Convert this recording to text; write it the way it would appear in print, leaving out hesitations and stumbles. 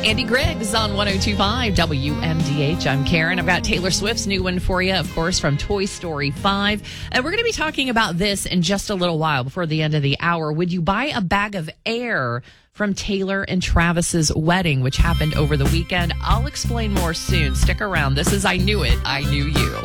Andy Griggs on 102.5 WMDH. I'm Karen. I've got Taylor Swift's new one for you, of course, from Toy Story 5. And we're going to be talking about this in just a little while before the end of the hour. Would you buy a bag of air from Taylor and Travis's wedding, which happened over the weekend? I'll explain more soon. Stick around. This is I Knew It, I Knew You.